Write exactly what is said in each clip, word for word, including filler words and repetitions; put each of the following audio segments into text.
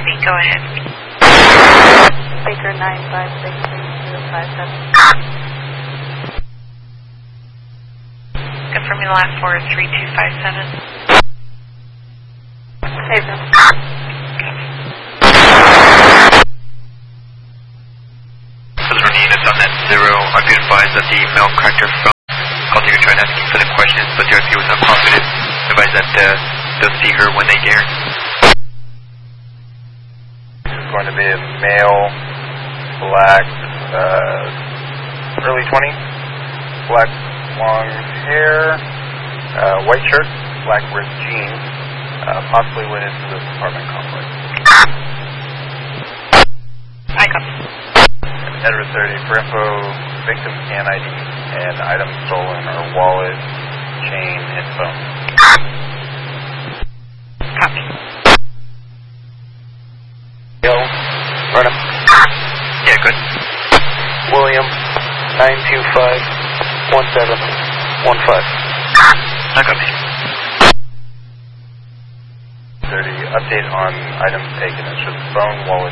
Copy, go ahead. Baker nine five six three zero five seven. Confirm me the last four is three two five seven. April. Units on that zero. I've been advised that the male character from call taker tried asking for the questions, but their view was not confident. Advised that uh, they'll see her when they get here. It's going to be a male, black, uh, early twenties, black long hair, uh, white shirt, black ripped jeans, uh, possibly went into this apartment complex. I copy. Edward thirty, for info, victim scan I D and items stolen are wallet, chain, and phone. Copy. Yo, Vernon. Yeah, good. William, nine two five one seven one five. I copy. thirty, update on items taken. It's just phone, wallet.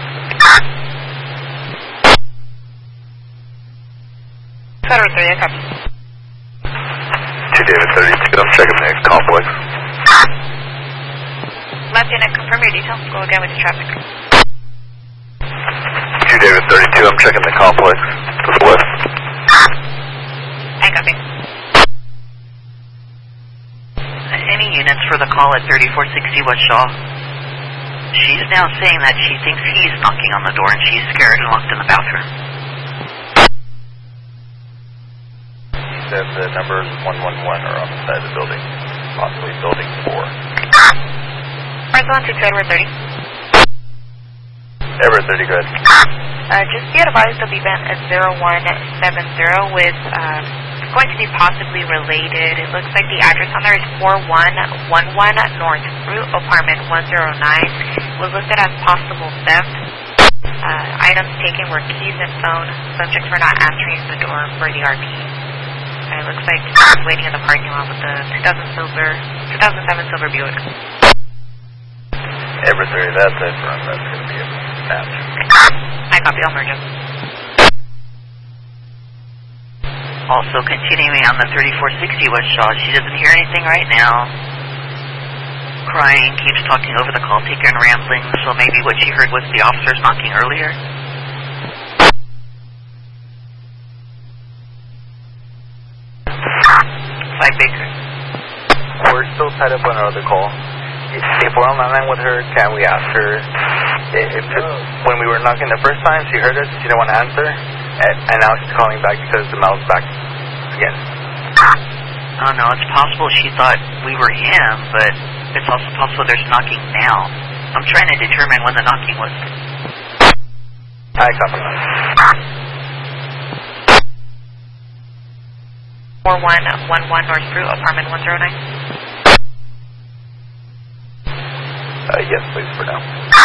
Edward three, I copy. two David thirty-two, I'm checking the next complex. Last unit, confirm your details. Go again with the traffic. two David thirty-two, I'm checking the complex to the west. I copy. Any units for the call at thirty-four sixty West Shaw? She's now saying that she thinks he's knocking on the door and she's scared and locked in the bathroom. Said the numbers one one one are on the side of the building, possibly building four. Mark one two two Edward thirty. Edward thirty, good. Uh, just be advised of event at zero one seven zero with, um, going to be possibly related. It looks like the address on there is four one one one North Route, apartment one oh nine. Was listed as possible theft. Uh, items taken were keys and phone. Subjects were not answering the door for the R P. And it looks like he's waiting in the parking lot with the two thousand silver, two thousand seven Silver Buick. Edward thirty, that's it for him. That's going to be a match. I copy, I'll merge him. Also continuing on the thirty-four sixty West Shaw, she doesn't hear anything right now. Crying, keeps talking over the call taker and rambling, so maybe what she heard was the officers knocking earlier. Five Baker. We're still tied up on our other call. If we're on the line with her, can we ask her if, if when we were knocking the first time, she heard us, she didn't want to answer, and, and now she's calling back because the mouse back again. Oh no, it's possible she thought we were him, but it's also possible there's knocking now. I'm trying to determine when the knocking was. I copy. four one one one North Route, apartment one oh nine. Uh, yes, please, for now.